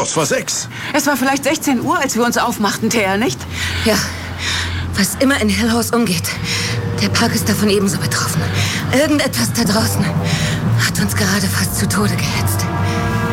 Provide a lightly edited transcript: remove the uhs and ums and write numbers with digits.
Schloss war 6. Es war vielleicht 16 Uhr, als wir uns aufmachten, Thea, nicht? Ja, was immer in Hill House umgeht. Der Park ist davon ebenso betroffen. Irgendetwas da draußen hat uns gerade fast zu Tode gehetzt.